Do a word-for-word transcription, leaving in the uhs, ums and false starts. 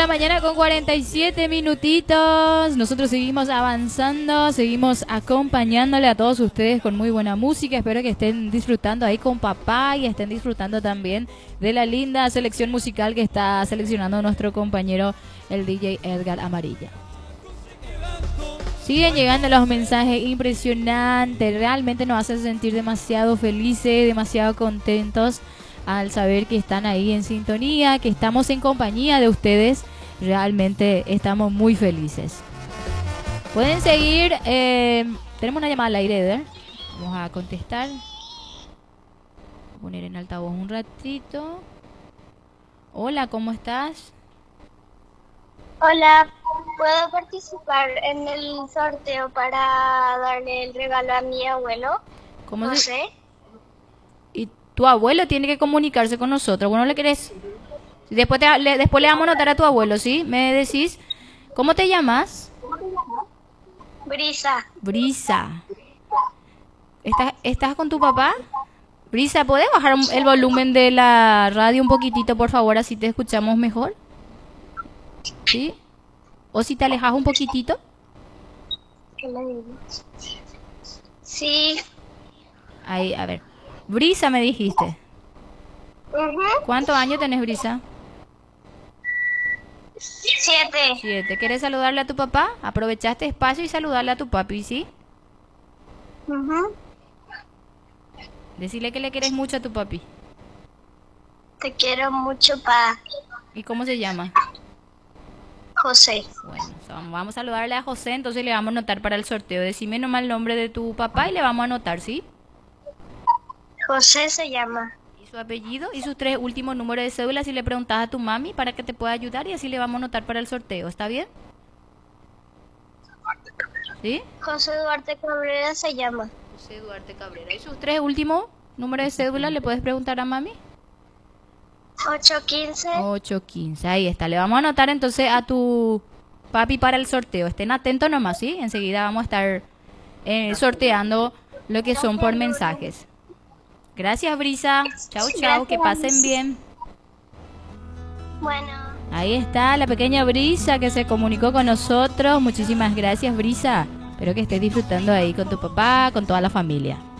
la mañana con cuarenta y siete minutitos. Nosotros seguimos avanzando, seguimos acompañándole a todos ustedes con muy buena música. Espero que estén disfrutando ahí con papá y estén disfrutando también de la linda selección musical que está seleccionando nuestro compañero, el D J Edgar Amarilla. Siguen llegando los mensajes impresionantes. Realmente nos hacen sentir demasiado felices, demasiado contentos al saber que están ahí en sintonía, que estamos en compañía de ustedes. Realmente estamos muy felices. Pueden seguir. Eh, tenemos una llamada al aire, Eder. Vamos a contestar. Voy a poner en altavoz un ratito. Hola, ¿cómo estás? Hola, ¿puedo participar en el sorteo para darle el regalo a mi abuelo? ¿Cómo No se... sé. Y tu abuelo tiene que comunicarse con nosotros. ¿Vos no le querés? Después, te, le, después le vamos a anotar a tu abuelo, ¿sí? Me decís, ¿cómo te llamas? Brisa. Brisa. ¿Estás, ¿Estás con tu papá? Brisa, ¿podés bajar el volumen de la radio un poquitito, por favor? Así te escuchamos mejor. ¿Sí? ¿O si te alejas un poquitito? ¿Qué le digo? Sí. Ahí, a ver. Brisa, me dijiste. Uh-huh. ¿Cuántos años tenés, Brisa? Siete. Siete. ¿Querés saludarle a tu papá? Aprovechaste espacio y saludarle a tu papi, ¿sí? Uh-huh. Decirle que le querés mucho a tu papi. Te quiero mucho, pa. ¿Y cómo se llama? José. Bueno, so, vamos a saludarle a José, entonces le vamos a anotar para el sorteo. Decime nomás el nombre de tu papá y le vamos a anotar, ¿sí? José se llama. ¿Y su apellido? ¿Y sus tres últimos números de cédula? Si le preguntas a tu mami para que te pueda ayudar y así le vamos a anotar para el sorteo. ¿Está bien? ¿Sí? José Duarte Cabrera se llama. José Duarte Cabrera. ¿Y sus tres últimos números de cédula? ¿Le puedes preguntar a mami? ocho quince. ocho quince, ahí está. Le vamos a anotar entonces a tu papi para el sorteo. Estén atentos nomás, ¿sí? Enseguida vamos a estar eh, sorteando lo que son por mensajes. Gracias, Brisa. Chau, chau. Que pasen bien. Bueno. Ahí está la pequeña Brisa que se comunicó con nosotros. Muchísimas gracias, Brisa. Espero que estés disfrutando ahí con tu papá, con toda la familia.